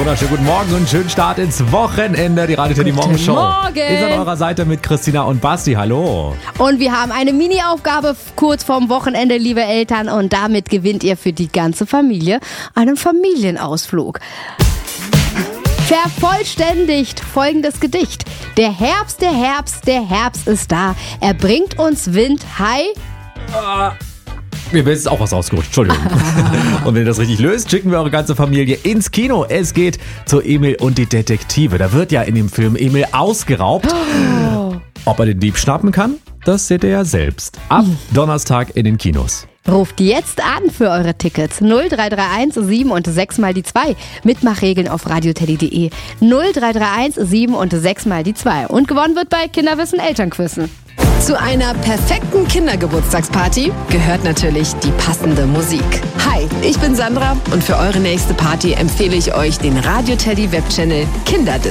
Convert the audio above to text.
wunderschönen guten Morgen und schönen Start ins Wochenende. Die Radio Teddy Morgen Show Morgen. ist an eurer Seite mit Christina und Basti. Hallo. Und wir haben eine Mini-Aufgabe kurz vorm Wochenende, liebe Eltern. Und damit gewinnt ihr für die ganze Familie einen Familienausflug. Vervollständigt folgendes Gedicht. Der Herbst, der Herbst, der Herbst ist da. Er bringt uns Wind, Hi. Mir ist auch was ausgerutscht, Entschuldigung. Und wenn ihr das richtig löst, schicken wir eure ganze Familie ins Kino. Es geht zu Emil und die Detektive. Da wird ja in dem Film Emil ausgeraubt. Ob er den Dieb schnappen kann, das seht ihr ja selbst. Ab Donnerstag in den Kinos. Ruft jetzt an für eure Tickets. 0331 7 und 6 mal die 2. Mitmachregeln auf radioteddy.de. 0331 7 und 6 mal die 2. Und gewonnen wird bei Kinderwissen Elternquissen. Zu einer perfekten Kindergeburtstagsparty gehört natürlich die passende Musik. Hi, ich bin Sandra und für eure nächste Party empfehle ich euch den Radio Teddy Webchannel Kinderdisco.